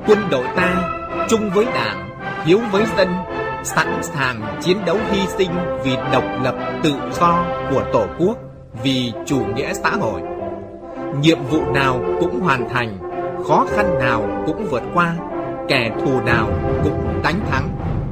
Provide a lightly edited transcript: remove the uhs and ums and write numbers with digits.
Quân đội ta chung với Đảng, hiếu với dân, sẵn sàng chiến đấu hy sinh vì độc lập tự do của Tổ quốc, vì chủ nghĩa xã hội. Nhiệm vụ nào cũng hoàn thành, khó khăn nào cũng vượt qua, kẻ thù nào cũng đánh thắng.